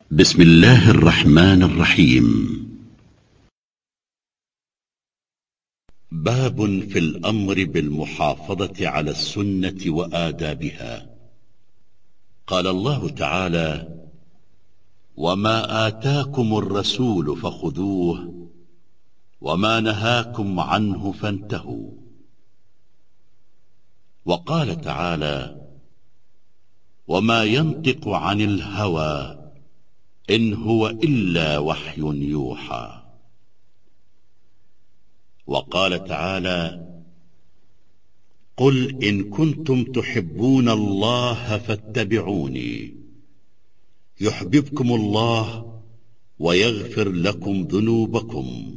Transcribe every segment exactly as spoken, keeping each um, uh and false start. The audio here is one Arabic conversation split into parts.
بسم الله الرحمن الرحيم. باب في الأمر بالمحافظة على السنة وآدابها. قال الله تعالى: وما آتاكم الرسول فخذوه وما نهاكم عنه فانتهوا. وقال تعالى: وما ينطق عن الهوى إن هو إلا وحي يوحى. وقال تعالى: قل إن كنتم تحبون الله فاتبعوني يحببكم الله ويغفر لكم ذنوبكم.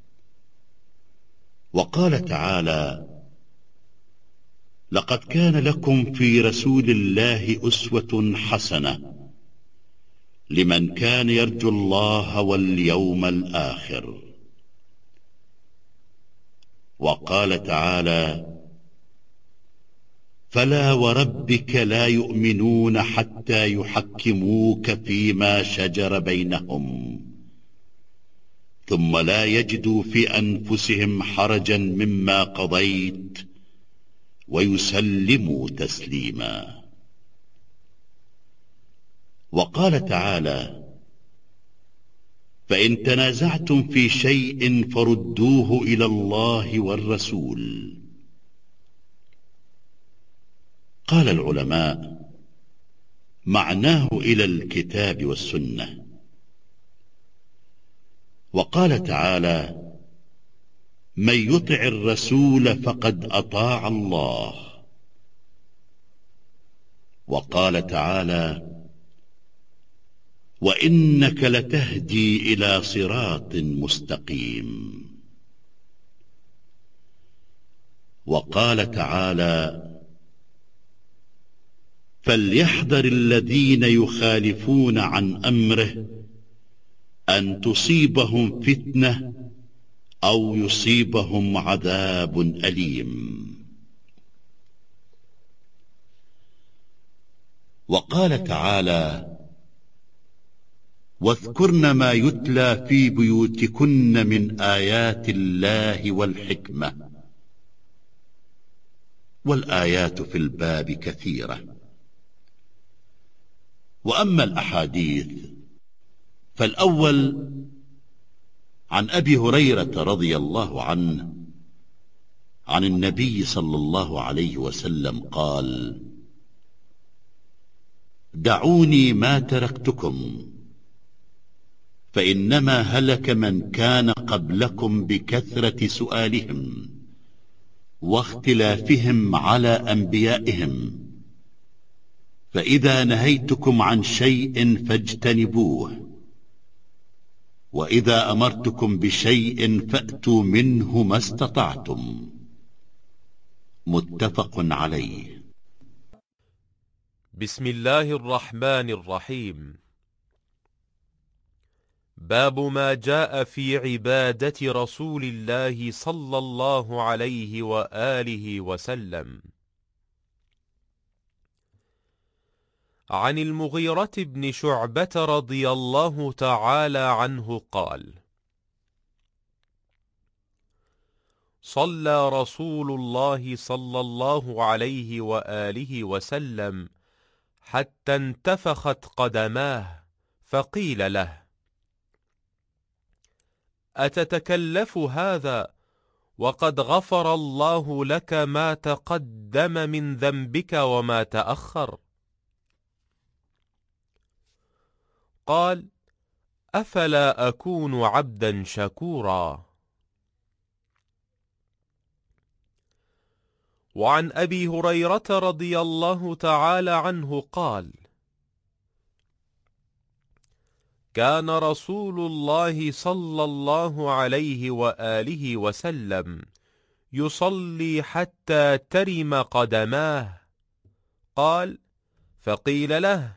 وقال تعالى: لقد كان لكم في رسول الله أسوة حسنة لمن كان يرجو الله واليوم الآخر. وقال تعالى: فلا وربك لا يؤمنون حتى يحكموك فيما شجر بينهم ثم لا يجدوا في أنفسهم حرجا مما قضيت ويسلموا تسليما. وقال تعالى: فإن تنازعتم في شيء فردوه إلى الله والرسول. قال العلماء: معناه إلى الكتاب والسنة. وقال تعالى: من يطع الرسول فقد أطاع الله. وقال تعالى: وإنك لتهدي إلى صراط مستقيم. وقال تعالى: فليحذر الذين يخالفون عن أمره أن تصيبهم فتنة أو يصيبهم عذاب أليم. وقال تعالى: واذكرن ما يتلى في بيوتكن من آيات الله والحكمة. والآيات في الباب كثيرة. وأما الأحاديث فالأول عن أبي هريرة رضي الله عنه عن النبي صلى الله عليه وسلم قال: دعوني ما تركتكم فإنما هلك من كان قبلكم بكثرة سؤالهم واختلافهم على أنبيائهم، فإذا نهيتكم عن شيء فاجتنبوه، وإذا أمرتكم بشيء فأتوا منه ما استطعتم. متفق عليه. بسم الله الرحمن الرحيم. باب ما جاء في عبادة رسول الله صلى الله عليه وآله وسلم. عن المغيرة بن شعبة رضي الله تعالى عنه قال: صلى رسول الله صلى الله عليه وآله وسلم حتى انتفخت قدماه، فقيل له: أتتكلف هذا وقد غفر الله لك ما تقدم من ذنبك وما تأخر؟ قال: أفلا أكون عبدا شكورا. وعن أبي هريرة رضي الله تعالى عنه قال: كان رسول الله صلى الله عليه وآله وسلم يصلي حتى ترم قدماه. قال: فقيل له: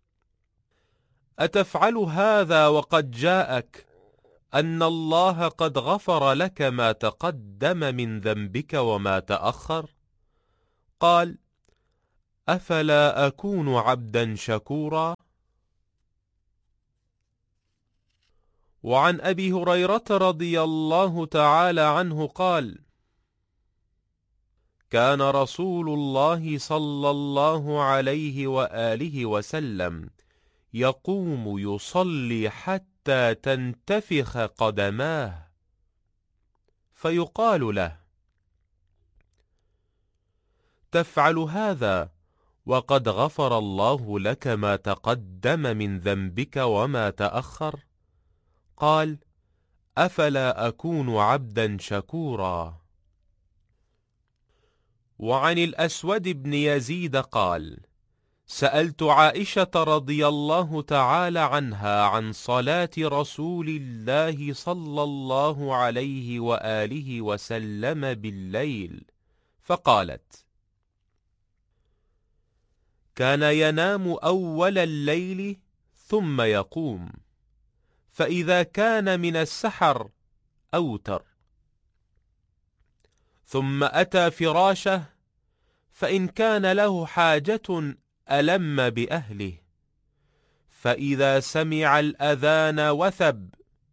أتفعل هذا وقد جاءك أن الله قد غفر لك ما تقدم من ذنبك وما تأخر؟ قال: أفلا أكون عبدا شكورا؟ وعن أبي هريرة رضي الله تعالى عنه قال: كان رسول الله صلى الله عليه وآله وسلم يقوم يصلي حتى تنتفخ قدماه، فيقال له: تفعل هذا وقد غفر الله لك ما تقدم من ذنبك وما تأخر؟ قال: أفلا أكون عبدا شكورا. وعن الأسود بن يزيد قال: سألت عائشة رضي الله تعالى عنها عن صلاة رسول الله صلى الله عليه وآله وسلم بالليل، فقالت: كان ينام أول الليل ثم يقوم، فإذا كان من السحر أوتر، ثم أتى فراشه، فإن كان له حاجة ألم بأهله، فإذا سمع الأذان وثب،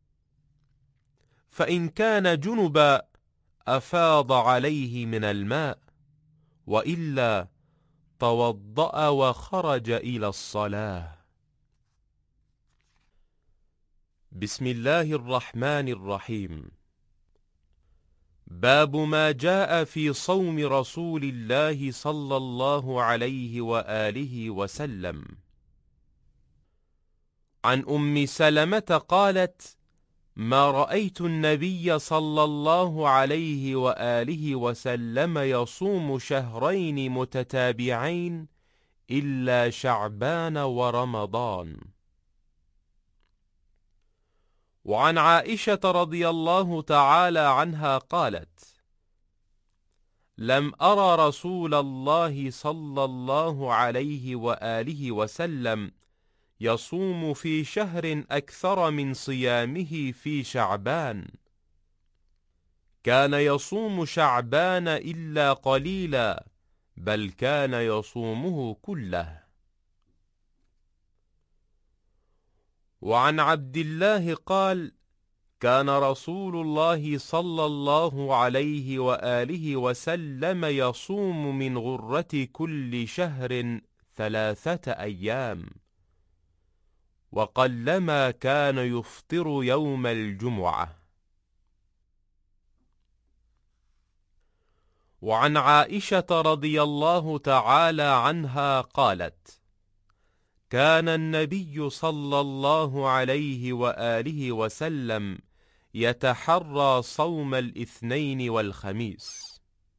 فإن كان جنبا أفاض عليه من الماء، وإلا توضأ وخرج إلى الصلاة. بسم الله الرحمن الرحيم. باب ما جاء في صوم رسول الله صلى الله عليه وآله وسلم. عن أم سلمة قالت: ما رأيت النبي صلى الله عليه وآله وسلم يصوم شهرين متتابعين إلا شعبان ورمضان. وعن عائشة رضي الله تعالى عنها قالت: لم أرى رسول الله صلى الله عليه وآله وسلم يصوم في شهر أكثر من صيامه في شعبان، كان يصوم شعبان إلا قليلا، بل كان يصومه كله. وعن عبد الله قال: كان رسول الله صلى الله عليه وآله وسلم يصوم من غرة كل شهر ثلاثة أيام، وقلما كان يفطر يوم الجمعة. وعن عائشة رضي الله تعالى عنها قالت: كان النبي صلى الله عليه وآله وسلم يتحرى صوم الاثنين والخميس.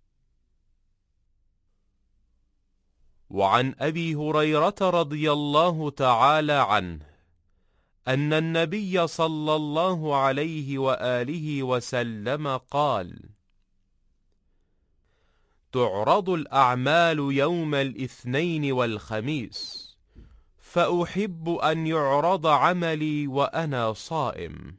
وعن أبي هريرة رضي الله تعالى عنه أن النبي صلى الله عليه وآله وسلم قال: تعرض الأعمال يوم الاثنين والخميس، فأحب أن يعرض عملي وأنا صائم.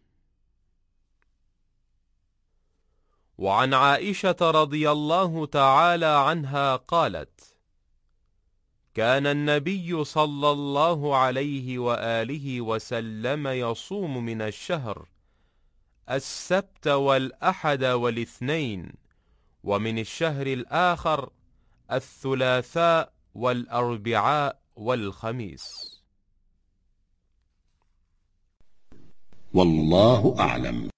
وعن عائشة رضي الله تعالى عنها قالت: كان النبي صلى الله عليه وآله وسلم يصوم من الشهر السبت والأحد والاثنين، ومن الشهر الآخر الثلاثاء والأربعاء والخميس. والله أعلم.